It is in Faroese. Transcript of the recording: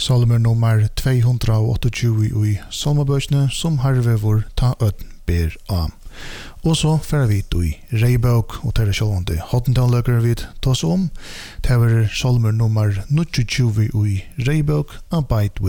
Salmer nummer 228 i Salmabøkene som harvevor ta ødn ber av. Og så fer vi i Reibøk og tar sjålvande hottentanløkere vi tas om. Det var Salmer nummer 29 i Reibøk, arbeid